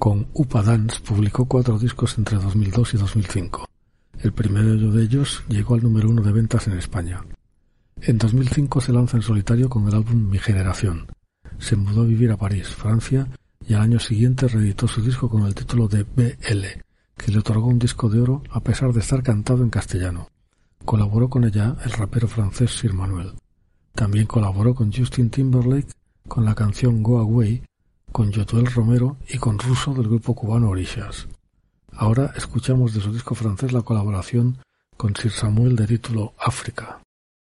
Con Upa Dance publicó 4 discos entre 2002 y 2005. El primero de ellos llegó al número 1 de ventas en España. En 2005 se lanza en solitario con el álbum Mi Generación. Se mudó a vivir a París, Francia, y al año siguiente reeditó su disco con el título de BL, que le otorgó un disco de oro a pesar de estar cantado en castellano. Colaboró con ella el rapero francés Sir Manuel. También colaboró con Justin Timberlake con la canción Go Away, con Yotuel Romero y con Russo del grupo cubano Orishas. Ahora escuchamos de su disco francés la colaboración con Sir Samuel de título África.